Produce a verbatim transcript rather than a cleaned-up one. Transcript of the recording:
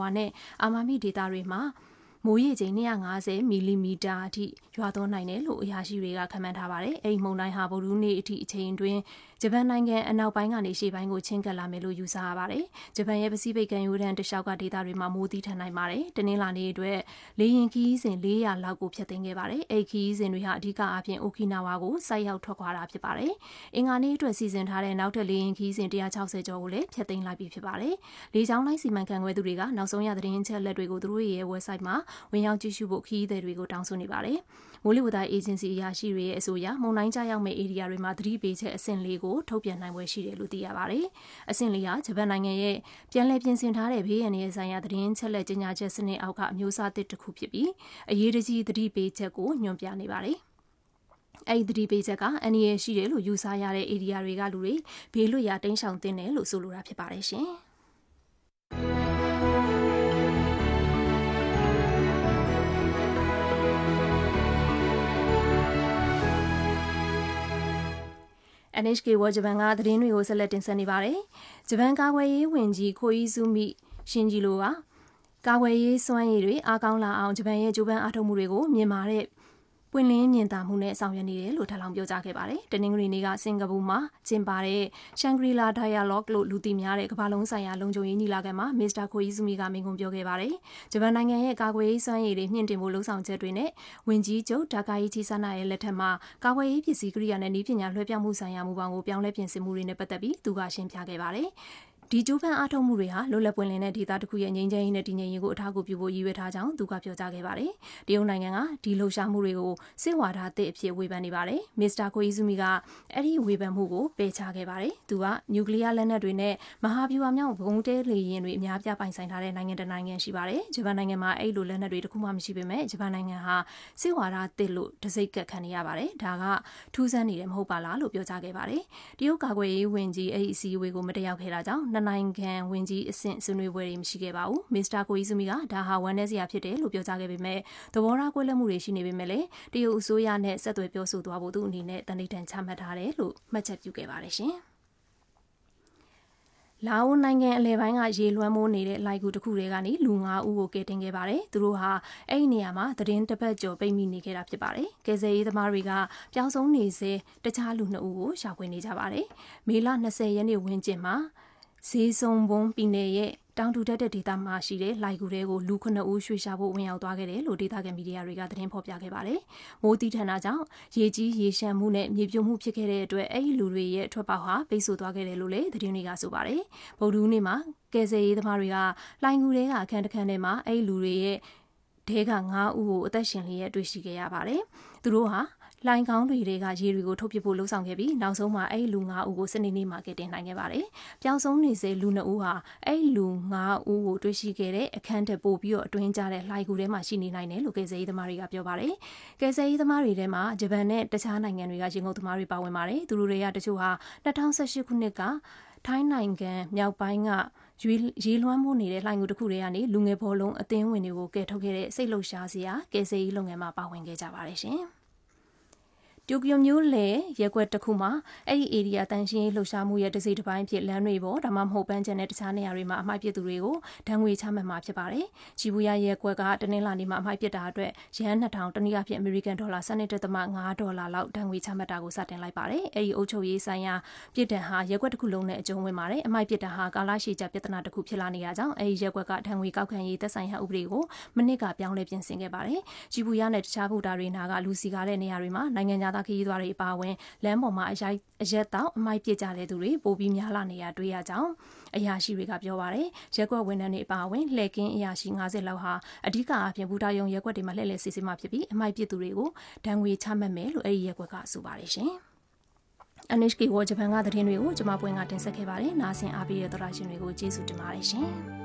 ဝါနဲ့အာမာမိဒေတာတွေမှာမိုးရေချိန်two hundred fiftyမီလီမီတာအထိရွာသွန်းနိုင်တယ်လို့အရာရှိတွေကခန့်မှန်းထားပါတယ်။အဲဒီမုန်တိုင်းဟာဗုဒ္ဓဟူးနေ့အထိအချိန်တွင်ဂျပန်နိုင်ငံအနောက်ပိုင်းကနေရှေ့ပိုင်းကိုချဉ်းကပ်လာမယ်လို့ယူဆရပါတယ်။ဂျပန်ရဲ့ပစိဖိတ်ကမ်းရိုးတန်းတစ်လျှောက်ကဒေသတွေမှာမိုးသီးထန်နိုင်ပါတယ်။တနင်္လာနေ့အတွက်လေယာဉ်ခီးစဉ်four hundredလောက်ကိုဖျက်သိမ်းခဲ့ပါတယ်။အဲဒီခီးစဉ်တွေဟာအဓိကအားဖြင့်အိုကီနာဝါကိုဆိုက်ရောက်ထွက်ခွာတာဖြစ်ပါတယ်။အင်္ဂါနေ့အတွက်စီစဉ်ထားတဲ့နောက်ထပ်လေယာဉ်ခီးစဉ်one hundred sixtyကျော်ကိုလည်းဖျက်သိမ်းလိုက်ပြီဖြစ်ပါတယ်။လေကြောင်းလိုင်းစီမံခန့်ခွဲသူတွေကနောက်ဆုံးရသတင်းအချက်အလက်တွေကိုသူတို့ရဲ့ website မှာဝင်ရောက်ကြည့်ရှုဖို့ခီးသည်တွေကိုတောင်းဆိုနေပါတယ်။မိုးလေဝသအေဂျင်စီအရာရှိတွေရဲ့အဆိုအရမုန်တိုင်းကျရောက်မဲ့ဧရိယာတွေမှာသတိပေးချက်အဆင့်၄ကိုထုတ်ပြန်နိုင်ပွဲရှိတယ်လို့သိရပါတယ်။အဆင့်၄ဟာဂျပန်နိုင်ငံရဲ့ပြန်လည်ပြင်ဆင်ထားတဲ့ဘေးရန်ရဲ့ဆိုင်ရာသတင်းချက်လက်ကြေညာချက်စနစ်အောက်ကအမျိုးအစားတစ်တစ်ခုဖြစ်ပြီးအရေးတကြီးသတိပေးချက်ကိုညွှန်ပြနေပါတယ်။အဲဒီသတိပေးချက်ကအန္တရာယ်ရှိတယ်လို့ယူဆရတဲ့ဧရိယာတွေကလူတွေဘေးလွတ်ရာတိမ်းရှောင်သင့်တယ်လို့ဆိုလိုတာဖြစ်ပါတယ်ရှင်။ N H K World ဂျပန်ကသတင်းတွေကိုဆက်လက်တင်ဆက်နေပါတယ်။ဂျပန်ကာကွယ်ရေးဝန်ကြီးခိုအီဇူမီရှင်ဂျီလိုကကာကွယ်ရေးစွမ်းရည်တွေအားကောင်းလာအောင်ဂျပန်ရဲ့ဂျိုးပန်းအားထုတ်မှုတွေကိုမြင်မာတဲ့ပွင့်လင်းမြင်သာမှုနဲ့ဆောင်ရွက်နေတယ်လို့ထပ်လောင်းပြောကြားခဲ့ပါတယ်။တနင်္ဂနွေနေ့ကစင်ကာပူမှာကျင်းပတဲ့ Shangri-La Dialogue လို့လူသိများတဲ့ကမ္ဘာလုံးဆိုင်ရာလုံခြုံရေးညီလာခံမှာမစ္စတာခိုအီဇူမီကမိန့်ခွန်းပြောခဲ့ပါတယ်။ဂျပန်နိုင်ငံရဲ့ကာကွယ်ရေးစွမ်းရည်တွေမြင့်တင်ဖို့လှုံ့ဆော်ချက်တွေနဲ့ဝန်ကြီးချုပ်ဒါကာယီချီဆာနာရဲ့လက်ထက်မှာကာကွယ်ရေးပစ္စည်းကိရိယာနဲ့နည်းပညာလွှဲပြောင်းမှုဆိုင်ရာမူပေါင်းကိုပြောင်းလဲပြင်ဆင်မှုတွေနဲ့ပတ်သက်ပြီးသူကရှင်းပြခဲ့ပါတယ်။ဒီကျိုးပန်းအားထုတ်မှုတွေဟာလွတ်လပ်ပွင့်လင်းတဲ့ဒေသတစ်ခုရဲ့ငြိမ်းချမ်းရေးနဲ့တည်ငြိမ်ရေးကိုအထောက်အကူပြုဖို့ရည်ရွယ်ထားကြောင်းသူကပြောကြားခဲ့ပါတယ်။တရုတ်နိုင်ငံကဒီလှုပ်ရှားမှုတွေကိုစစ်ဝါဒအသစ်အဖြစ်ဝေဖန်နေပါတယ်။မစ္စတာခိုအီဇူမီကအဲ့ဒီဝေဖန်မှုကိုပယ်ချခဲ့ပါတယ်။သူကနျူကလ িয়ার လက်နက်တွေနဲ့မဟာဗျူဟာမြောက်ဘုံတဲလေယာဉ်တွေအများပြပိုင်ဆိုင်ထားတဲ့နိုင်ငံတစ်နိုင်ငံရှိပါတယ်။ဂျပန်နိုင်ငံမှာအဲ့လိုလက်နက်တွေတခုမှမရှိပေမဲ့ဂျပန်နိုင်ငံဟာစစ်ဝါဒအသစ်လို့တစိမ့်ကပ်ခံနေရပါတယ်။ဒါကထူးဆန်းနေတယ်မဟုတ်ပါလားလို့ပြောကြားခဲ့ပါတယ်။တရုတ်ကာကွယ်ရေးဝန်ကြီးအဲ့ဒီအစည်းအဝေးကိုမတက်ရောက်ခဲ့တာကြောင့်နှစ်နိုင်ငံဝန်ကြီးအဆင့်ဆွေးနွေးပွဲတွေမရှိခဲ့ပါဘူး။မစ္စတာကိုအီဇူမီကဒါဟာဝန်내စရာဖြစ်တယ်လို့ပြောကြားခဲ့ပေမဲ့သဘောထားကွဲလွဲမှုတွေရှိနေပေမဲ့လည်းတရုတ်အစိုးရနဲ့ဆက်သွယ်ပြောဆိုသွားဖို့သူအနေနဲ့တနိဒန်ချမှတ်ထားတယ်လို့မှတ်ချက်ပြုခဲ့ပါတယ်ရှင်။လာအိုနိုင်ငံအလဲပိုင်းကရေလွှမ်းမိုးနေတဲ့လိုက်ကူတစ်ခုတွေကနေလူfiveဦးကိုကယ်တင်ခဲ့ပါတယ်။သူတို့ဟာအဲ့ဒီနေရာမှာသတင်းတစ်ပတ်ကျော်ပိတ်မိနေခဲ့တာဖြစ်ပါတယ်။ကယ်ဆယ်ရေးသမားတွေကပျောက်ဆုံးနေစေတခြားလူtwoဦးကိုရှာဖွေနေကြပါတယ်။မေလtwentyရက်နေ့ဝန်းကျင်မှာဇေဆုံဘွန်ပြည်နယ်ရဲ့တောင်ထူထပ်တဲ့ဒေသမှာရှိတဲ့လိုက်ကူတွေကိုလူfiveဦးရွှေ့ရှာဖို့ဝင်ရောက်သွားခဲ့တယ်လို့ဒေသခံမီဒီယာတွေကသတင်းဖော်ပြခဲ့ပါတယ်။မိုးတီးထန်တာကြောင့်ရေကြီးရေရှမ်းမှုနဲ့မြေပြိုမှုဖြစ်ခဲ့တဲ့အတွက်အဲ့ဒီလူတွေရဲ့ထွက်ပေါက်ဟာပိတ်ဆို့သွားခဲ့တယ်လို့လည်းသတင်းတွေကဆိုပါတယ်။ဗုဒ္ဓဟူးနေ့မှာကယ်ဆယ်ရေးသမားတွေကလိုင်ကူတွေကအခန်းတစ်ခန်းထဲမှာအဲ့ဒီလူတွေရဲ့ထဲကfiveဦးကိုအသက်ရှင်လျက်တွေ့ရှိခဲ့ရပါတယ်။သူတို့ဟာလိုင်ကောင်းတွေကရေတွေကိုထုတ်ပစ်ဖို့လှုံ့ဆော်ခဲ့ပြီးနောက်ဆုံးမှာအဲ့လူfiveဦးကိုစနေနေ့မှာကယ်တင်နိုင်ခဲ့ပါတယ်။ပျောက်ဆုံးနေစေလူtwoဦးဟာအဲ့လူfiveဦးကိုတွေ့ရှိခဲ့တဲ့အခန်းတက်ပို့ပြီးတော့အတွင်းကျတဲ့လိုင်ကူထဲမှာရှိနေနိုင်တယ်လို့ကယ်ဆယ်ရေးသမားတွေကပြောပါတယ်။ကယ်ဆယ်ရေးသမားတွေထဲမှာဂျပန်နဲ့တခြားနိုင်ငံတွေကရေငုပ်သမားတွေပါဝင်ပါတယ်။သူတို့တွေကတချို့ဟာtwenty eighteenခုနှစ်ကထိုင်းနိုင်ငံမြောက်ပိုင်းကရေလွှမ်းမိုးနေတဲ့လှိုင်ကူတစ်ခုတွေကနေလူငယ်ဘောလုံးအသင်းဝင်တွေကိုကယ်ထုတ်ခဲ့တဲ့စိတ်လှုပ်ရှားစရာကယ်ဆယ်ရေးလုပ်ငန်းမှာပါဝင်ခဲ့ကြပါတယ်ရှင်။တိုကျိုမြို့လေရက်ွက်တစ်ခုမှာအဲ့ဒီ area တန်ရှင်းရေးလှုပ်ရှားမှုရဲ့တစ်စိတ်တစ်ပိုင်းဖြစ်လမ်းတွေပေါ်ဒါမှမဟုတ်ပန်းချန်တဲ့တခြားနေရာတွေမှာအမိုက်ပစ်သူတွေကိုဒဏ်ငွေချမှတ်မှာဖြစ်ပါတယ်။ချီဘူယာရက်ွက်ကတနင်္လာနေ့မှာအမိုက်ပစ်တာအတွက်ရန်two thousandတနည်းအားဖြင့်အမေရိကန်ဒေါ်လာtwelve point fiveဒေါ်လာလောက်ဒဏ်ငွေချမှတ်တာကိုစတင်လိုက်ပါတယ်။အဲ့ဒီအုပ်ချုပ်ရေးဆိုင်ရာပြည်တံဟာရက်ွက်တစ်ခုလုံးနဲ့အကျုံးဝင်ပါတယ်။အမိုက်ပစ်တာဟာကာလရှည်ကြာပြဿနာတစ်ခုဖြစ်လာနေရကြောင်းအဲ့ဒီရက်ွက်ကဒဏ်ငွေကောက်ခံရေးသက်ဆိုင်ရာဥပဒေကိုမနစ်ကပြောင်းလဲပြင်ဆင်ခဲ့ပါတယ်။ချီဘူယာနဲ့တခြားဘူတာတွေနာကလူစီကားတဲ့နေရာတွေမှာနိုင်ငံသားခရီးသွားတွေအပါဝင်လမ်းပေါ်မှာအရိုက်အရက်တောက်အမိုက်ပစ်ကြတဲ့သူတွေပိုပြီးများလာနေရတွေ့ရကြောင်းအရာရှိတွေကပြောပါတယ်။ရက်ကွက်ဝန်ထမ်းတွေအပါဝင်လှည့်ကင်းအရာရှိfiftyလောက်ဟာအဓိကအဖြစ်ဘူတာယုံရက်ကွက်တွေမှာလှည့်လည်စစ်ဆေးမှဖြစ်ပြီးအမိုက်ပစ်သူတွေကိုဒဏ်ငွေချမှတ်မယ်လို့အဲ့ဒီရက်ကွက်ကဆိုပါတယ်ရှင်။ N H K World ဂျပန်ကသတင်းတွေကိုကျွန်မပွင့်ကတင်ဆက်ခဲ့ပါတယ်။နားဆင်အားပေးတဲ့သောတာရှင်တွေကိုကျေးဇူးတင်ပါတယ်ရှင်။